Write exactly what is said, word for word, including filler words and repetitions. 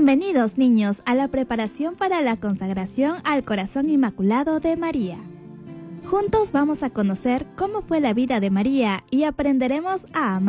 Bienvenidos, niños, a la preparación para la consagración al Corazón Inmaculado de María. Juntos vamos a conocer cómo fue la vida de María y aprenderemos a amar